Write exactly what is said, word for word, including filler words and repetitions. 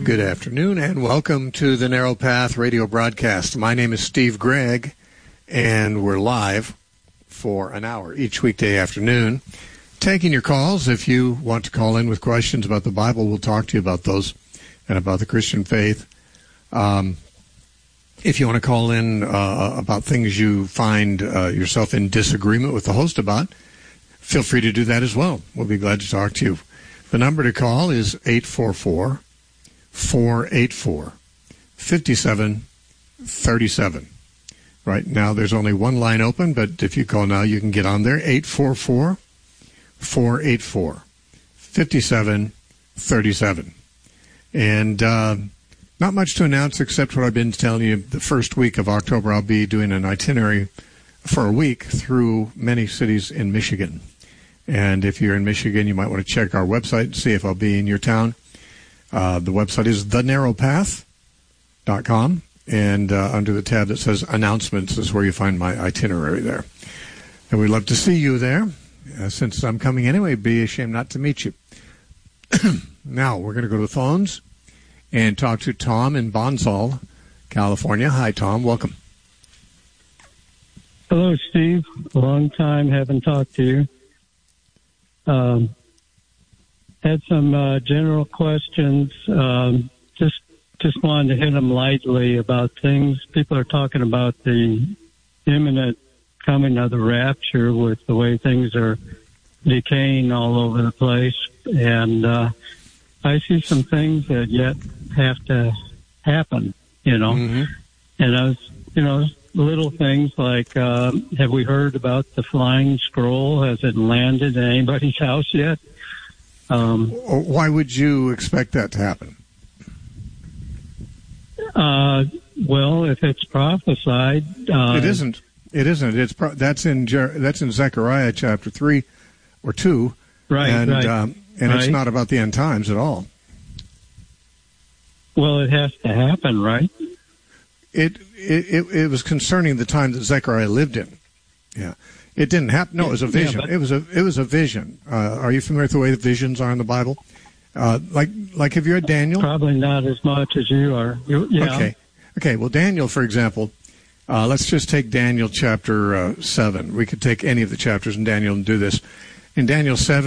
Good afternoon and welcome to the Narrow Path radio broadcast. My name is Steve Gregg and we're live for an hour each weekday afternoon. Taking your calls. If you want to call in with questions about the Bible, we'll talk to you about those and about the Christian faith. Um, if you want to call in uh, about things you find uh, yourself in disagreement with the host about, feel free to do that as well. We'll be glad to talk to you. The number to call is eight four four, four eight four, five seven three seven. Right now there's only one line open, but if you call now, you can get on there, eight four four, four eight four, five seven three seven. And uh, not much to announce except what I've been telling you. The first week of October, I'll be doing an itinerary for a week through many cities in Michigan. And if you're in Michigan, you might want to check our website and see if I'll be in your town. Uh, the website is the narrow path dot com, and uh, under the tab that says Announcements is where you find my itinerary there. And we'd love to see you there. Uh, since I'm coming anyway, it'd be a shame not to meet you. Now, we're going to go to the phones and talk to Tom in Bonsall, California. Hi, Tom. Welcome. Hello, Steve. Long time haven't talked to you. Um, had some uh, general questions. Um, just just wanted to hit them lightly about things. People are talking about the imminent coming of the rapture with the way things are decaying all over the place. And uh, I see some things that yet have to happen, you know. Mm-hmm. And I was, you know, little things like, uh, have we heard about the flying scroll? Has it landed in anybody's house yet? Um, Why would you expect that to happen? Uh, well, if it's prophesied, uh, it isn't. It isn't. It's pro- that's in Jer- that's in Zechariah chapter three or two, right? And right, um, and right. It's not about the end times at all. Well, it has to happen, right? It, it it it was concerning the time that Zechariah lived in. Yeah, it didn't happen. No, it was a vision. Yeah, but, it was a it was a vision. Uh, are you familiar with the way the visions are in the Bible? Uh, like like have you read Daniel? Probably not as much as you are. You, yeah. Okay, okay. Well, Daniel, for example, uh, let's just take Daniel chapter uh, seven. We could take any of the chapters in Daniel and do this. In Daniel seven.